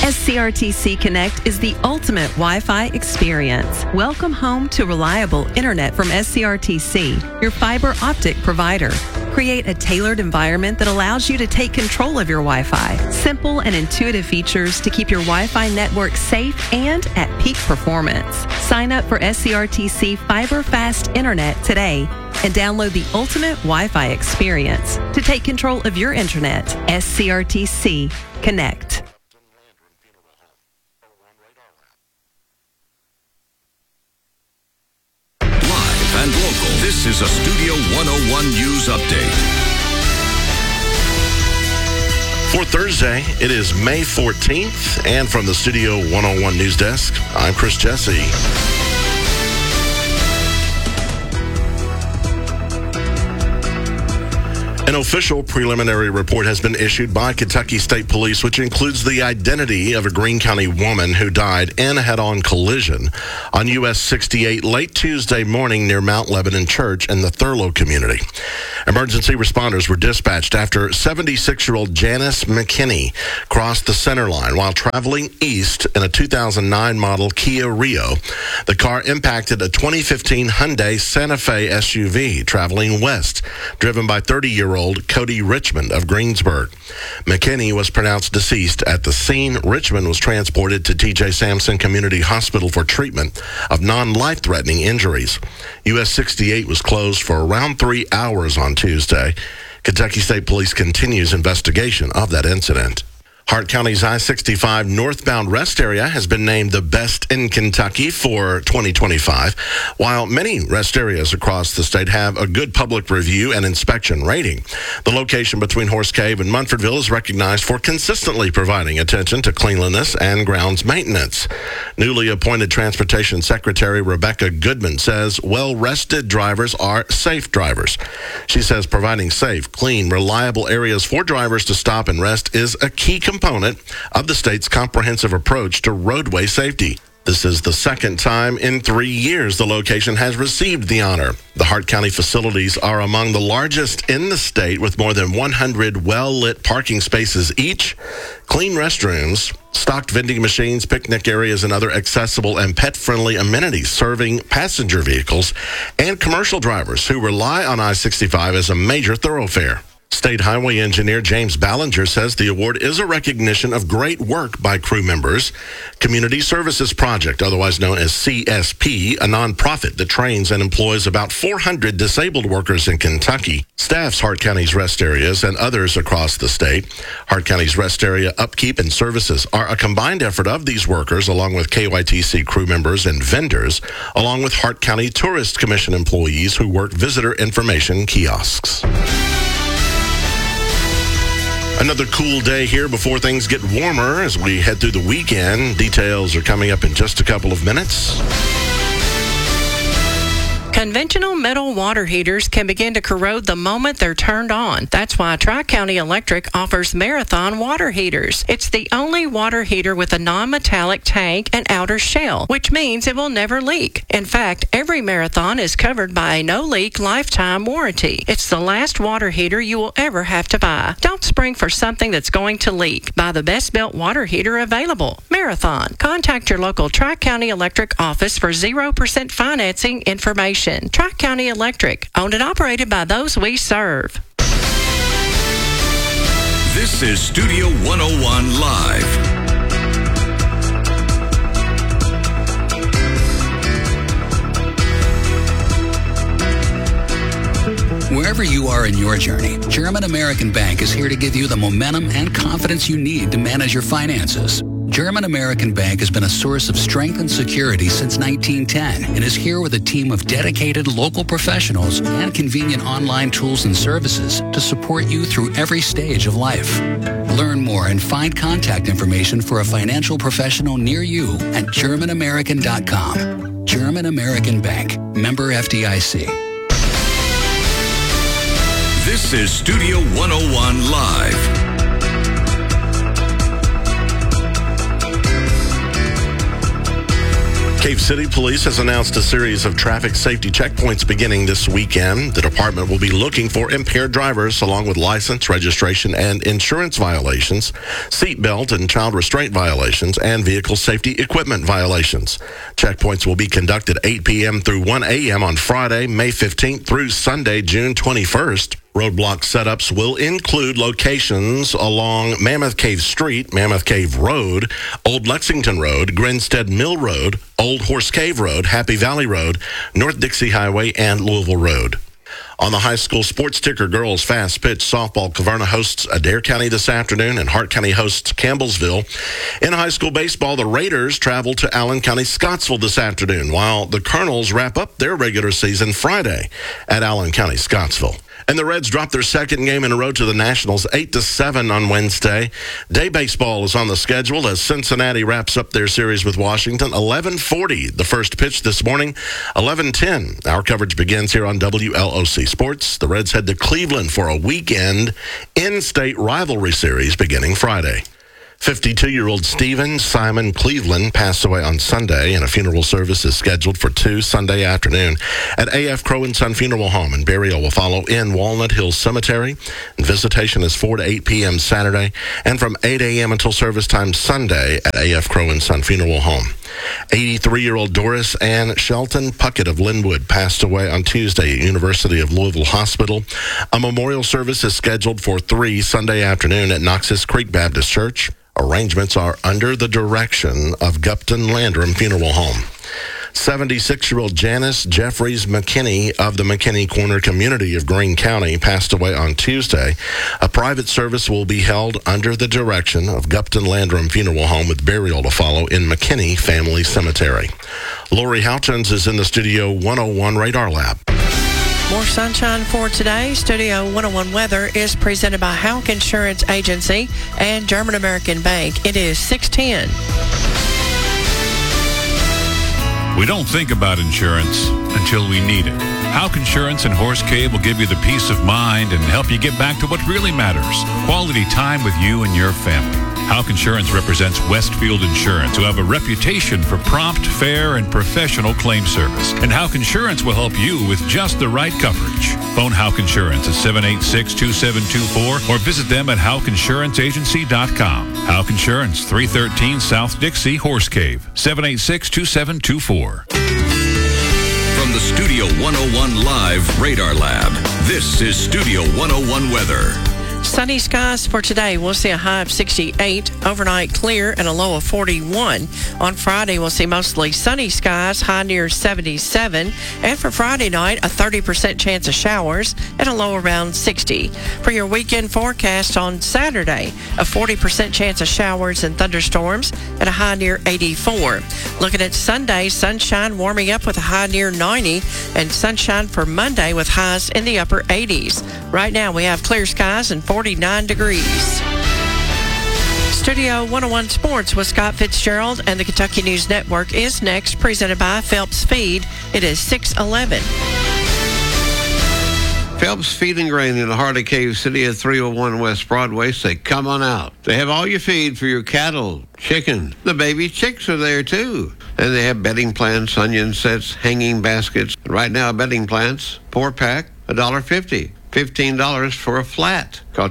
SCRTC Connect is the ultimate Wi-Fi experience. Welcome home to reliable internet from SCRTC, your fiber optic provider. Create a tailored environment that allows you to take control of your Wi-Fi. Simple and intuitive features to keep your Wi-Fi network safe and at peak performance. Sign up for SCRTC Fiber Fast Internet today and download the ultimate Wi-Fi experience to take control of your internet. SCRTC Connect. Live and local, this is a Studio 101 News Update. For Thursday, it is May 14th, and from the Studio 101 News Desk, I'm Chris Jesse. An official preliminary report has been issued by Kentucky State Police, which includes the identity of a Greene County woman who died in a head-on collision on US 68 late Tuesday morning near Mount Lebanon Church in the Thurlow community. Emergency responders were dispatched after 76-year-old Janice McKinney crossed the center line while traveling east in a 2009 model Kia Rio. The car impacted a 2015 Hyundai Santa Fe SUV traveling west, driven by 30-year-old Cody Richmond of Greensburg. McKinney was pronounced deceased at the scene. Richmond was transported to T.J. Sampson Community Hospital for treatment of non-life-threatening injuries. US 68 was closed for around 3 hours on Tuesday. Kentucky State Police continues investigation of that incident. Hart County's I-65 northbound rest area has been named the best in Kentucky for 2025, while many rest areas across the state have a good public review and inspection rating. The location between Horse Cave and Munfordville is recognized for consistently providing attention to cleanliness and grounds maintenance. Newly appointed Transportation Secretary Rebecca Goodman says well-rested drivers are safe drivers. She says providing safe, clean, reliable areas for drivers to stop and rest is a key component of the state's comprehensive approach to roadway safety. This is the second time in 3 years the location has received the honor. The Hart County facilities are among the largest in the state, with more than 100 well-lit parking spaces each, clean restrooms, stocked vending machines, picnic areas, and other accessible and pet-friendly amenities serving passenger vehicles and commercial drivers who rely on I-65 as a major thoroughfare. State Highway Engineer James Ballinger says the award is a recognition of great work by crew members. Community Services Project, otherwise known as CSP, a nonprofit that trains and employs about 400 disabled workers in Kentucky, staffs Hart County's rest areas and others across the state. Hart County's rest area upkeep and services are a combined effort of these workers, along with KYTC crew members and vendors, along with Hart County Tourist Commission employees who work visitor information kiosks. Another cool day here before things get warmer as we head through the weekend. Details are coming up in just a couple of minutes. Conventional metal water heaters can begin to corrode the moment they're turned on. That's why Tri-County Electric offers Marathon water heaters. It's the only water heater with a non-metallic tank and outer shell, which means it will never leak. In fact, every Marathon is covered by a no-leak lifetime warranty. It's the last water heater you will ever have to buy. Don't spring for something that's going to leak. Buy the best-built water heater available. Marathon. Contact your local Tri-County Electric office for 0% financing information. Tri-County Electric, owned and operated by those we serve. This is Studio 101 Live. Wherever you are in your journey, German American Bank is here to give you the momentum and confidence you need to manage your finances. German American Bank has been a source of strength and security since 1910 and is here with a team of dedicated local professionals and convenient online tools and services to support you through every stage of life. Learn more and find contact information for a financial professional near you at GermanAmerican.com. German American Bank, member FDIC. This is Studio 101 Live. Cave City Police has announced a series of traffic safety checkpoints beginning this weekend. The department will be looking for impaired drivers along with license, registration, and insurance violations, seatbelt and child restraint violations, and vehicle safety equipment violations. Checkpoints will be conducted 8 p.m. through 1 a.m. on Friday, May 15th through Sunday, June 21st. Roadblock setups will include locations along Mammoth Cave Street, Mammoth Cave Road, Old Lexington Road, Grinstead Mill Road, Old Horse Cave Road, Happy Valley Road, North Dixie Highway, and Louisville Road. On the high school sports ticker, girls fast pitch softball, Caverna hosts Adair County this afternoon, and Hart County hosts Campbellsville. In high school baseball, the Raiders travel to Allen County Scottsville this afternoon, while the Colonels wrap up their regular season Friday at Allen County Scottsville. And the Reds dropped their second game in a row to the Nationals, 8-7 on Wednesday. Day baseball is on the schedule as Cincinnati wraps up their series with Washington. 11:40, the first pitch this morning. 11:10, our coverage begins here on WLOC Sports. The Reds head to Cleveland for a weekend in-state rivalry series beginning Friday. 52-year-old Stephen Simon Cleveland passed away on Sunday, and a funeral service is scheduled for Sunday afternoon at A.F. Crow & Son Funeral Home, and burial will follow in Walnut Hills Cemetery. And visitation is 4 to 8 p.m. Saturday, and from 8 a.m. until service time Sunday at A.F. Crow & Son Funeral Home. 83-year-old Doris Ann Shelton Puckett of Linwood passed away on Tuesday at University of Louisville Hospital. A memorial service is scheduled for 3 Sunday afternoon at Knox's Creek Baptist Church. Arrangements are under the direction of Gupton Landrum Funeral Home. 76-year-old Janice Jeffries McKinney of the McKinney Corner community of Greene County passed away on Tuesday. A private service will be held under the direction of Gupton Landrum Funeral Home with burial to follow in McKinney Family Cemetery. Lori Houchins is in the Studio 101 Radar Lab. More sunshine for today. Studio 101 weather is presented by Houck Insurance Agency and German American Bank. It is 6:10. We don't think about insurance until we need it. Houck Insurance and Horse Cave will give you the peace of mind and help you get back to what really matters. Quality time with you and your family. Houck Insurance represents Westfield Insurance, who have a reputation for prompt, fair, and professional claim service. And Houck Insurance will help you with just the right coverage. Phone Houck Insurance at 786-2724 or visit them at HouckInsuranceAgency.com. Houck Insurance, 313 South Dixie, Horse Cave, 786-2724. From the Studio 101 Live Radar Lab, this is Studio 101 Weather. Sunny skies for today. We'll see a high of 68, overnight clear, and a low of 41. On Friday, we'll see mostly sunny skies, high near 77. And for Friday night, a 30% chance of showers and a low around 60. For your weekend forecast on Saturday, a 40% chance of showers and thunderstorms and a high near 84. Looking at Sunday, sunshine warming up with a high near 90, and sunshine for Monday with highs in the upper 80s. Right now, we have clear skies and 49 degrees. Studio 101 Sports with Scott Fitzgerald and the Kentucky News Network is next, presented by Phelps Feed. It is 6:11. Phelps Feed and Grain in the heart of Cave City at 301 West Broadway. Say, come on out. They have all your feed for your cattle, chicken. The baby chicks are there, too. And they have bedding plants, onion sets, hanging baskets. Right now, bedding plants, 4-pack, $1.50. $15 for a flat. Call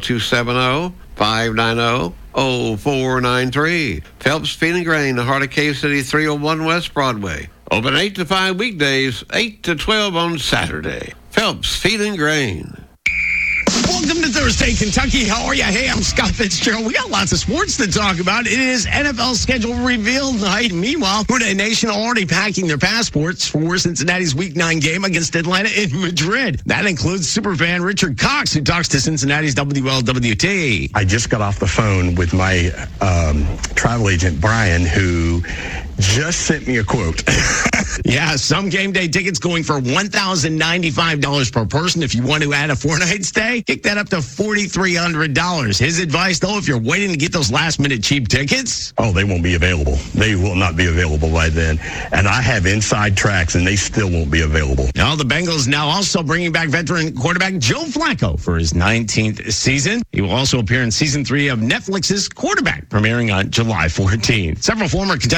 270-590-0493. Phelps Feed and Grain, the heart of Cave City, 301 West Broadway. Open 8 to 5 weekdays, 8 to 12 on Saturday. Phelps Feed and Grain. Welcome to Thursday, Kentucky. How are you? Hey, I'm Scott Fitzgerald. We got lots of sports to talk about. It is NFL schedule reveal night. Meanwhile, Houda Nation already packing their passports for Cincinnati's Week 9 game against Atlanta in Madrid. That includes superfan Richard Cox, who talks to Cincinnati's WLWT. I just got off the phone with my travel agent, Brian, who just sent me a quote. Yeah, some game day tickets going for $1,095 per person. If you want to add a 4-night stay, kick that up to $4,300. His advice, though, if you're waiting to get those last-minute cheap tickets. Oh, they won't be available. They will not be available by then. And I have inside tracks, and they still won't be available. Now, the Bengals now also bringing back veteran quarterback Joe Flacco for his 19th season. He will also appear in Season 3 of Netflix's Quarterback, premiering on July 14th. Several former Kentucky men's basketball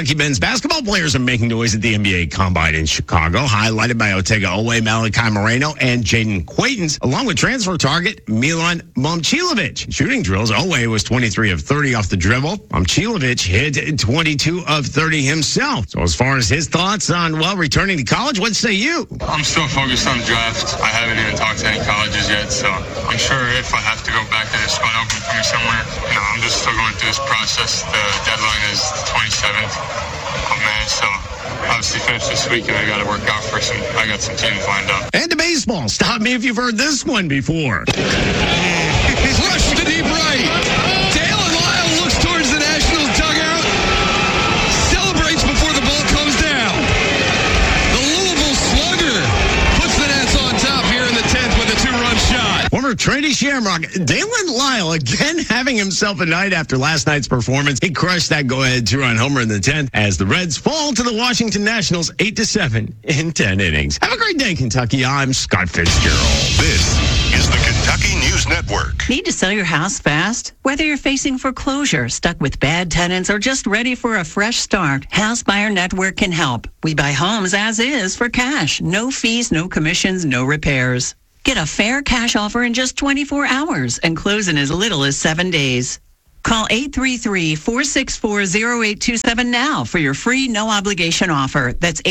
Basketball players are making noise at the NBA Combine in Chicago, highlighted by Otega Oweh, Malachi Moreno, and Jaden Quaitons, along with transfer target Milan Momcilovic. Shooting drills, Oweh was 23 of 30 off the dribble. Momcilovic hit 22 of 30 himself. So as far as his thoughts on, returning to college, what say you? I'm still focused on the draft. I haven't even talked to any colleges yet, so I'm sure if I have to go back to the spot open for me somewhere, I'm just still going through this process. The deadline is the 27th of May, so obviously finish this week and I got to work out for I got some teams lined up. And to baseball. Stop me if you've heard this one before. Rush to deep right. Dale and Lyle looks towards the Nationals dugout. Celebrates before the ball comes down. The Louisville Slugger puts the Nats on top here in the 10th with a 2-run shot. Former trainee Shamrock, Dalen Lyle, again having himself a night after last night's performance. He crushed that go-ahead 2-run homer in the 10th as the Reds fall to the Washington Nationals 8-7 in 10 innings. Have a great day, Kentucky. I'm Scott Fitzgerald. This is the Kentucky News Network. Need to sell your house fast? Whether you're facing foreclosure, stuck with bad tenants, or just ready for a fresh start, House Buyer Network can help. We buy homes as is for cash. No fees, no commissions, no repairs. Get a fair cash offer in just 24 hours and close in as little as 7 days. Call 833-464-0827 now for your free no-obligation offer. That's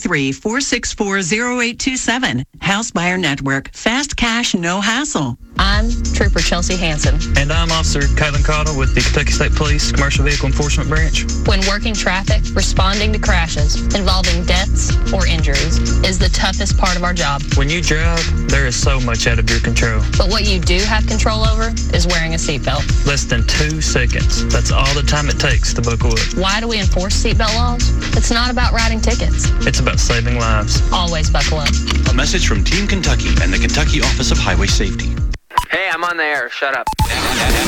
833-464-0827. House Buyer Network. Fast cash, no hassle. I'm Trooper Chelsea Hansen. And I'm Officer Caitlin Cottle with the Kentucky State Police Commercial Vehicle Enforcement Branch. When working traffic, responding to crashes involving deaths or injuries is the toughest part of our job. When you drive, there is so much out of your control. But what you do have control over is wearing a seatbelt. Less than 2 seconds. That's all the time it takes to buckle up. Why do we enforce seatbelt laws? It's not about writing tickets. It's about saving lives. Always buckle up. A message from Team Kentucky and the Kentucky Office of Highway Safety. Hey, I'm on the air. Shut up.